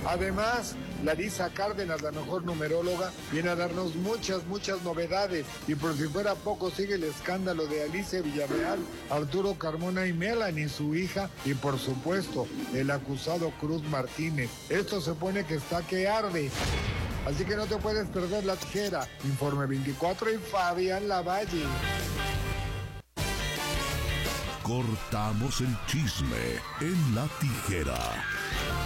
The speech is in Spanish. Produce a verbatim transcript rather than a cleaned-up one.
Además, Larisa Cárdenas, la mejor numeróloga, viene a darnos muchas, muchas novedades. Y por si fuera poco, sigue el escándalo de Alicia Villarreal, Arturo Carmona y Melanie, su hija, y por supuesto, el acusado Cruz Martínez. Esto se pone que está que arde. Así que no te puedes perder La Tijera, Informe veinticuatro y Fabián Lavalle. Cortamos el chisme en La Tijera.